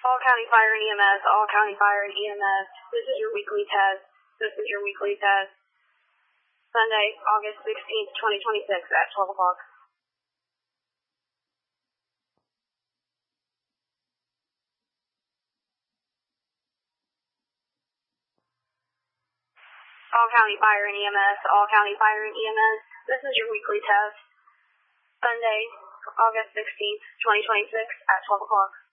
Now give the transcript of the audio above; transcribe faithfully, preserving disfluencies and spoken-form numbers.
All County Fire and E M S, All County Fire and E M S. This is your weekly test. This is your weekly test. Sunday, August sixteenth, twenty twenty-six at twelve o'clock. All County Fire and E M S, All County Fire and E M S. This is your weekly test. Sunday, August sixteenth, twenty twenty-six at twelve o'clock.